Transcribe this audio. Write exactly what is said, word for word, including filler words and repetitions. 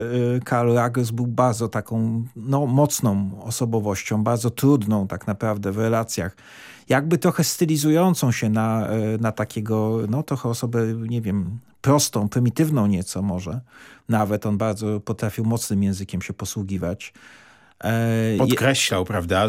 Karl Ragers był bardzo taką no, mocną osobowością, bardzo trudną tak naprawdę w relacjach. Jakby trochę stylizującą się na, na takiego, no trochę osobę, nie wiem, prostą, prymitywną nieco może. Nawet on bardzo potrafił mocnym językiem się posługiwać. Podkreślał, prawda,